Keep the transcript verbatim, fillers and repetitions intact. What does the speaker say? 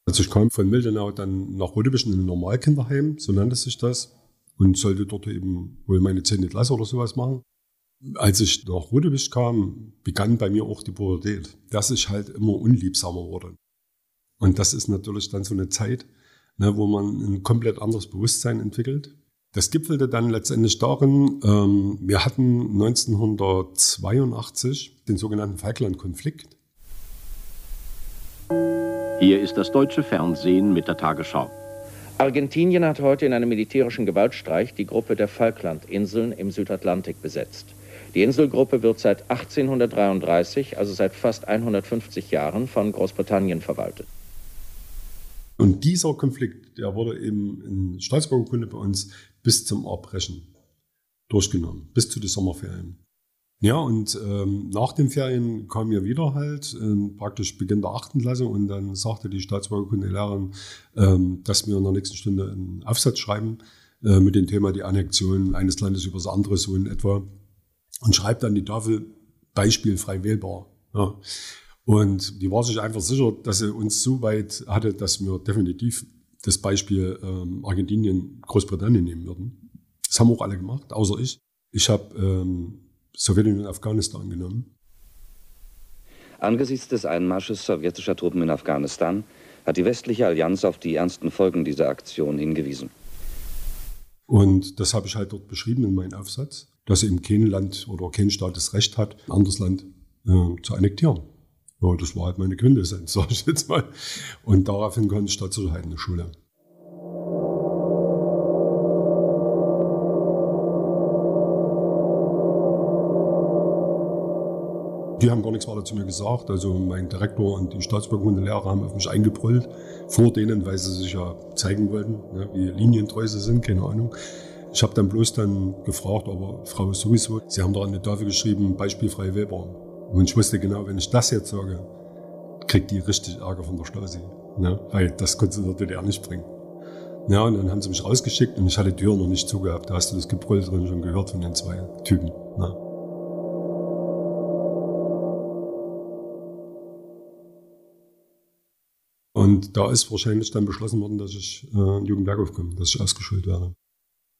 Also ich kam von Mildenau dann nach Rödebischen in ein Normalkinderheim, so nannte sich das, und sollte dort eben wohl meine zehnte Klasse oder sowas machen. Als ich nach Rödebisch kam, begann bei mir auch die Pubertät, dass ich halt immer unliebsamer wurde. Und das ist natürlich dann so eine Zeit, ne, wo man ein komplett anderes Bewusstsein entwickelt. Das gipfelte dann letztendlich darin, ähm, wir hatten neunzehnhundertzweiundachtzig den sogenannten Falkland-Konflikt. Hier ist das deutsche Fernsehen mit der Tagesschau. Argentinien hat heute in einem militärischen Gewaltstreich die Gruppe der Falklandinseln im Südatlantik besetzt. Die Inselgruppe wird seit achtzehnhundertdreiunddreißig, also seit fast hundertfünfzig Jahren, von Großbritannien verwaltet. Und dieser Konflikt, der wurde eben in Staatsbürgerkunde bei uns bis zum Erbrechen durchgenommen, bis zu den Sommerferien. Ja, und ähm, nach den Ferien kam mir wieder halt ähm, praktisch Beginn der achten Klasse und dann sagte die Staatsbürgerkundelehrerin, ähm, dass wir in der nächsten Stunde einen Aufsatz schreiben äh, mit dem Thema die Annexion eines Landes über das andere, so in etwa. Und schreibt an die Tafel Beispiel frei wählbar. Ja. Und die war sich einfach sicher, dass sie uns so weit hatte, dass wir definitiv das Beispiel ähm, Argentinien, Großbritannien nehmen würden. Das haben auch alle gemacht, außer ich. Ich habe ähm, Sowjetunion und Afghanistan genommen. Angesichts des Einmarsches sowjetischer Truppen in Afghanistan hat die westliche Allianz auf die ernsten Folgen dieser Aktion hingewiesen. Und das habe ich halt dort beschrieben in meinem Aufsatz, dass eben kein Land oder kein Staat das Recht hat, ein anderes Land äh, zu annektieren. Ja, das war halt meine Quintessenz, sage ich jetzt mal. Und daraufhin konnte ich Staatssicherheit in der Schule. Die haben gar nichts weiter zu mir gesagt. Also mein Direktor und die Staatsbürgerkundelehrer haben auf mich eingebrüllt, vor denen, weil sie sich ja zeigen wollten, ne, wie linientreu sie sind, keine Ahnung. Ich habe dann bloß dann gefragt, aber Frau sowieso, Sie haben da an die Tafel geschrieben, beispielfrei wählbar. Und ich wusste genau, wenn ich das jetzt sage, kriegt die richtig Ärger von der Stasi. Ne? Weil das konnte sie in der D D R nicht bringen. Ja, und dann haben sie mich rausgeschickt und ich hatte die Tür noch nicht zugehabt. Da hast du das Gebrüll drin schon gehört von den zwei Typen. Ne? Und da ist wahrscheinlich dann beschlossen worden, dass ich äh, in Jugendberghof komme, dass ich ausgeschult werde.